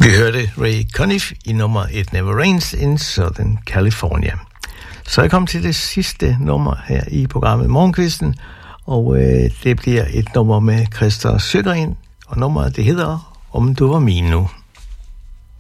Vi hørte Ray Conniff i nummer It Never Rains in Southern California. Så er jeg kommet til det sidste nummer her i programmet Morgenkvisten, og det bliver et nummer med Christer Søgren, og nummeret det hedder Om du var min nu.